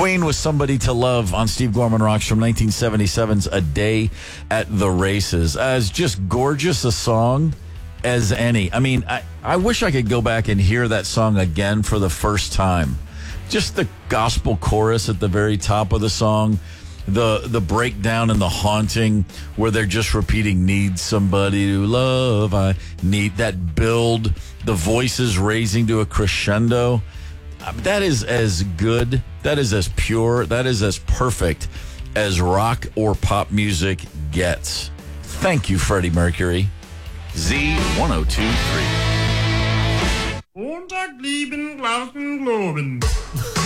Queen was Somebody to Love on Steve Gorman Rocks from 1977's A Day at the Races. As just gorgeous a song as any. I mean, I wish I could go back and hear that song again for the first time. Just the gospel chorus at the very top of the song, the breakdown and the haunting where they're just repeating, need somebody to love, I need that build, the voices raising to a crescendo. That is as good, that is as pure, that is as perfect as rock or pop music gets. Thank you, Freddie Mercury. Z1023. Montag lieben, Glauben, Globen.